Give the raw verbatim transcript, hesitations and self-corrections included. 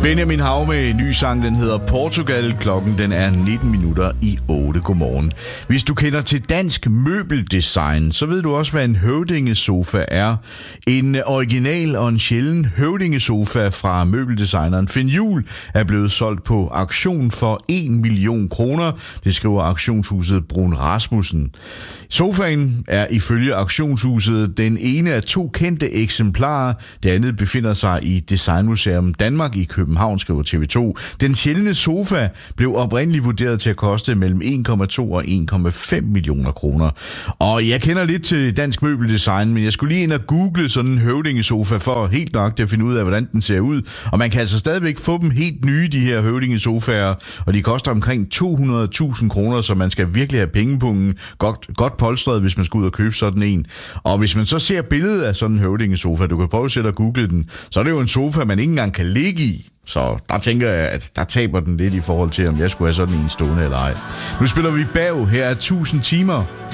Benjamin Hav med en ny sang, den hedder Portugal. Klokken den er nitten minutter i otte. Godmorgen. Hvis du kender til dansk møbeldesign, så ved du også, hvad en høvdingesofa er. En original og en sjælden høvdingesofa fra møbeldesigneren Finn Juhl er blevet solgt på auktion for en million kroner. Det skriver auktionshuset Brun Rasmussen. Sofaen er ifølge auktionshuset den ene af to kendte eksemplarer. Det andet befinder sig i Designmuseum Danmark i København, skriver T V to. Den sjældne sofa blev oprindeligt vurderet til at koste mellem en komma to og en komma fem millioner kroner. Og jeg kender lidt til dansk møbeldesign, men jeg skulle lige ind og google sådan en høvdingesofa for helt nok at finde ud af, hvordan den ser ud. Og man kan altså stadigvæk få dem helt nye, de her høvdingesofaer, og de koster omkring to hundrede tusind kroner, så man skal virkelig have pengepungen godt, godt polstret, hvis man skal ud og købe sådan en. Og hvis man så ser billedet af sådan en høvdingesofa, du kan prøve at sætte og google den, så er det jo en sofa, man ikke engang kan ligge i. Så der tænker jeg, at der taber den lidt i forhold til, om jeg skulle have sådan en stående eller ej. Nu spiller vi bag. Her er tusind timer.